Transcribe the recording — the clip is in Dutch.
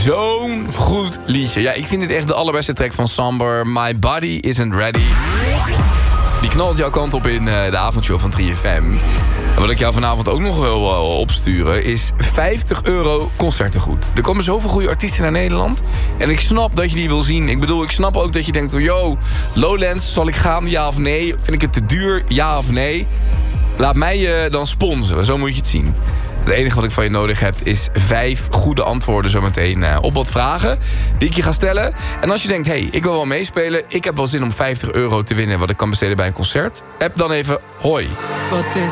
Zo'n goed liedje. Ja, ik vind dit echt de allerbeste track van Samber. My Body Isn't Ready. Die knalt jouw kant op in de avondshow van 3FM. En wat ik jou vanavond ook nog wil opsturen is €50 concertengoed. Er komen zoveel goede artiesten naar Nederland. En ik snap dat je die wil zien. Ik bedoel, ik snap ook dat je denkt, yo, Lowlands, zal ik gaan, ja of nee? Vind ik het te duur, ja of nee? Laat mij je dan sponsoren, zo moet je het zien. Het enige wat ik van je nodig heb is 5 goede antwoorden zometeen op wat vragen die ik je ga stellen. En als je denkt, hey, ik wil wel meespelen, ik heb wel zin om €50 te winnen wat ik kan besteden bij een concert. App dan even hoi. Wat is